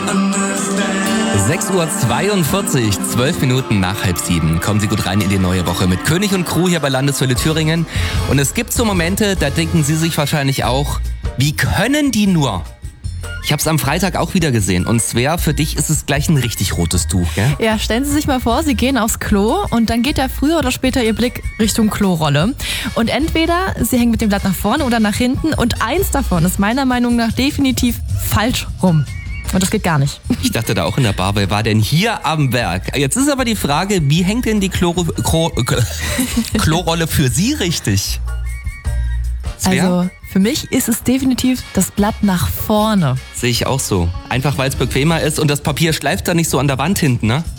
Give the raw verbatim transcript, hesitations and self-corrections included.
sechs Uhr zweiundvierzig, zwölf Minuten nach halb sieben. Kommen Sie gut rein in die neue Woche mit König und Crew hier bei Landeswelle Thüringen. Und es gibt so Momente, da denken Sie sich wahrscheinlich auch, wie können die nur? Ich habe es am Freitag auch wieder gesehen. Und Svea, für dich ist es gleich ein richtig rotes Tuch, gell? Ja, stellen Sie sich mal vor, Sie gehen aufs Klo und dann geht ja früher oder später Ihr Blick Richtung Klorolle. Und entweder Sie hängen mit dem Blatt nach vorne oder nach hinten und eins davon ist meiner Meinung nach definitiv falsch rum. Und das geht gar nicht. Ich dachte da auch in der Bar, wer war denn hier am Werk? Jetzt ist aber die Frage, wie hängt denn die Chloro, Chlor, Klorolle für Sie richtig? Svea? Also für mich ist es definitiv das Blatt nach vorne. Sehe ich auch so. Einfach weil es bequemer ist und das Papier schleift da nicht so an der Wand hinten, ne?